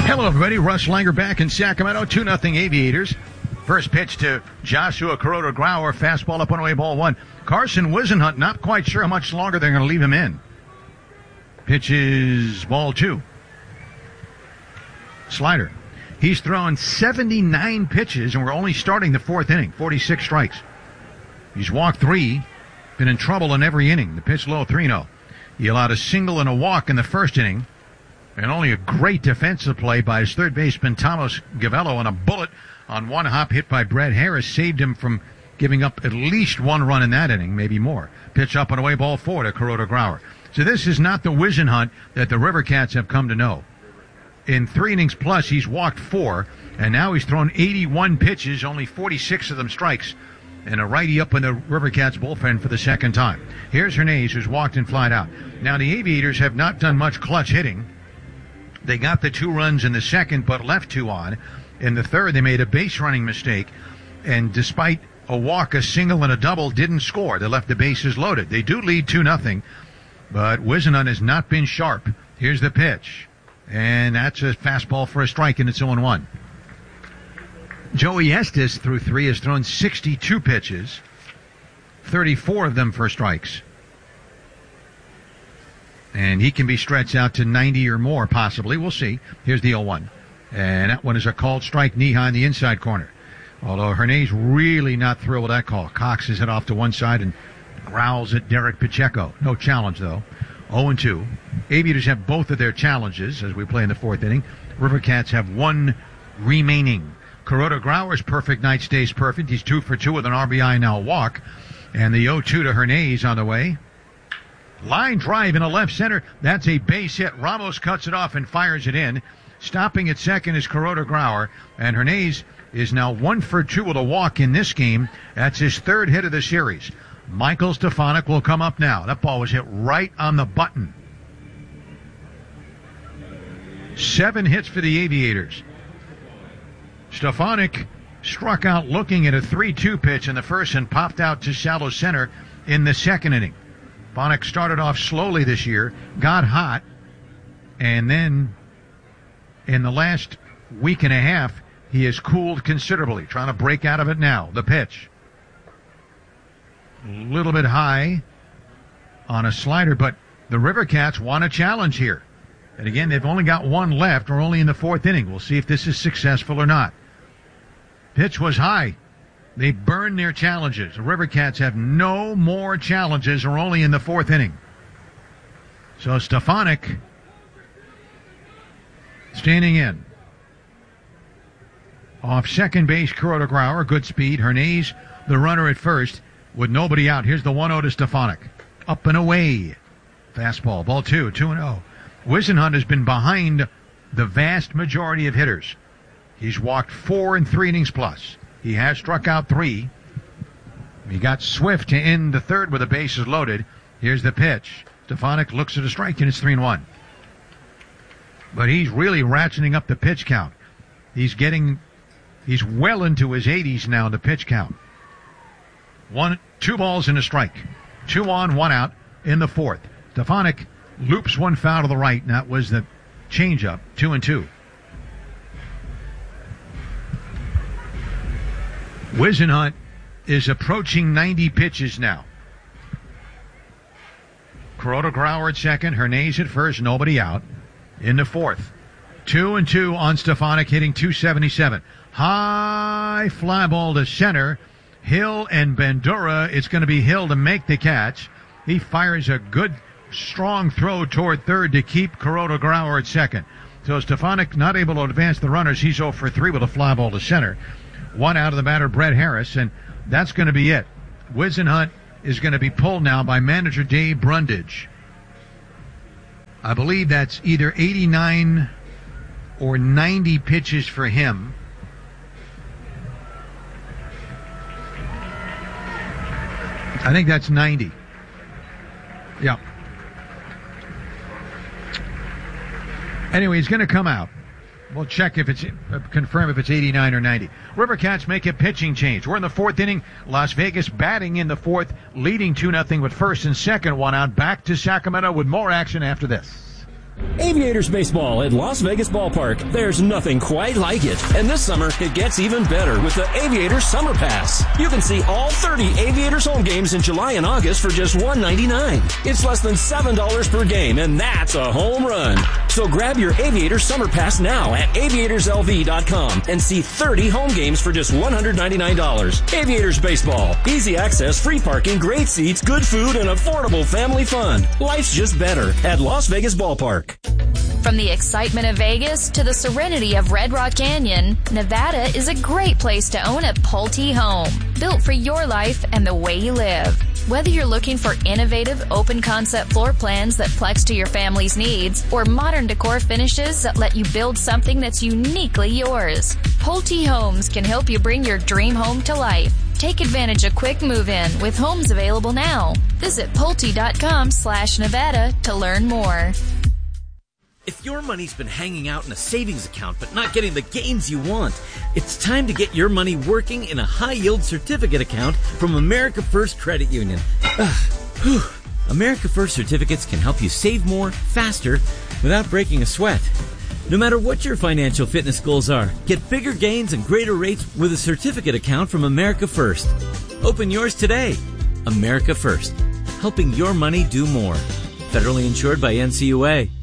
Hello, everybody. Russ Langer back in Sacramento. 2-0 Aviators. First pitch to Joshua Kuroda-Grauer. Fastball up on away, ball one. Carson Whisenhunt, not quite sure how much longer they're going to leave him in. Pitch is ball two. Slider. He's thrown 79 pitches, and we're only starting the fourth inning. 46 strikes. He's walked 3. Been in trouble in every inning. The pitch low, 3-0. He allowed a single and a walk in the first inning. And only a great defensive play by his third baseman, Thomas Gavello, and a bullet on one hop hit by Brett Harris saved him from giving up at least one run in that inning, maybe more. Pitch up and away, ball 4 to Kuroda-Grauer. So this is not the Whisenhunt that the River Cats have come to know. In 3 innings plus, he's walked 4, and now he's thrown 81 pitches, only 46 of them strikes, and a righty up in the River Cats bullpen for the second time. Here's Hernandez, who's walked and flied out. Now, the Aviators have not done much clutch hitting. They got the 2 runs in the second, but left 2 on. In the third, they made a base running mistake, and despite a walk, a single, and a double, didn't score. They left the bases loaded. They do lead 2-0, but Whisenhunt has not been sharp. Here's the pitch, and that's a fastball for a strike, and it's 0-1. Joey Estes, through 3, has thrown 62 pitches, 34 of them for strikes. And he can be stretched out to 90 or more, possibly. We'll see. Here's the 0-1. And that one is a called strike, knee high in the inside corner. Although Hernandez really not thrilled with that call. Cox is hit off to one side and growls at Derek Pacheco. No challenge, though. 0-2. Aviators have both of their challenges as we play in the fourth inning. River Cats have 1 remaining. Kuroda-Grauer's perfect night stays perfect. He's 2 for 2 with an RBI, now a walk. And the 0-2 to Hernandez on the way. Line drive in a left center. That's a base hit. Ramos cuts it off and fires it in. Stopping at second is Kuroda-Grauer. And Hernandez is now 1 for 2 with a walk in this game. That's his 3rd hit of the series. Michael Stefanik will come up now. That ball was hit right on the button. 7 hits for the Aviators. Stefanik struck out looking at a 3-2 pitch in the first and popped out to shallow center in the second inning. Stefanik started off slowly this year, got hot, and then in the last week and a half, he has cooled considerably, trying to break out of it now. The pitch. A little bit high on a slider, but the River Cats want a challenge here. And again, they've only got 1 left. We're only in the 4th inning. We'll see if this is successful or not. Pitch was high. They burned their challenges. The River Cats have no more challenges. We're only in the 4th inning. So Stefanik standing in. Off second base, Kuroda-Grauer, good speed. Hernandez, the runner at first, with nobody out. Here's the 1-0 to Stefanik. Up and away. Fastball, ball 2, 2-0. Whisenhunt has been behind the vast majority of hitters. He's walked 4 in 3 innings plus. He has struck out 3. He got Swift to end the third with the bases loaded. Here's the pitch. Stefanik looks at a strike, and it's 3-1. But he's really ratcheting up the pitch count. He's well into his 80s now in the pitch count. 2 balls and a strike. 2 on, 1 out in the 4th. Stefanik loops one foul to the right, and that was the changeup. 2-2. Whisenhunt is approaching 90 pitches now. Kuroda-Grauer at second, Hernandez at first, nobody out. In the 4th, 2-2 on Stefanik, hitting .277. High fly ball to center. Hill and Bandura. It's going to be Hill to make the catch. He fires a good, strong throw toward third to keep Kuroda-Grauer at second. So Stefanik not able to advance the runners. He's 0 for 3 with a fly ball to center. 1 out of the batter, Brett Harris, and that's going to be it. Whisenhunt is going to be pulled now by manager Dave Brundage. I believe that's either 89 or 90 pitches for him. I think that's 90. Yeah. Anyway, he's going to come out. We'll check if it's confirm if it's 89 or 90. River Cats make a pitching change. We're in the 4th inning. Las Vegas batting in the 4th, leading 2-0 with first and second, 1 out. Back to Sacramento with more action after this. Aviators Baseball at Las Vegas Ballpark. There's nothing quite like it. And this summer, it gets even better with the Aviators Summer Pass. You can see all 30 Aviators home games in July and August for just $1.99. It's less than $7 per game, and that's a home run. So grab your Aviators Summer Pass now at aviatorslv.com and see 30 home games for just $199. Aviators Baseball. Easy access, free parking, great seats, good food, and affordable family fun. Life's just better at Las Vegas Ballpark. From the excitement of Vegas to the serenity of Red Rock Canyon, Nevada is a great place to own a Pulte home, built for your life and the way you live. Whether you're looking for innovative, open-concept floor plans that flex to your family's needs, or modern decor finishes that let you build something that's uniquely yours, Pulte Homes can help you bring your dream home to life. Take advantage of quick move-in with homes available now. Visit Pulte.com/Nevada to learn more. If your money's been hanging out in a savings account but not getting the gains you want, it's time to get your money working in a high-yield certificate account from America First Credit Union. America First certificates can help you save more, faster, without breaking a sweat. No matter what your financial fitness goals are, get bigger gains and greater rates with a certificate account from America First. Open yours today. America First, helping your money do more. Federally insured by NCUA.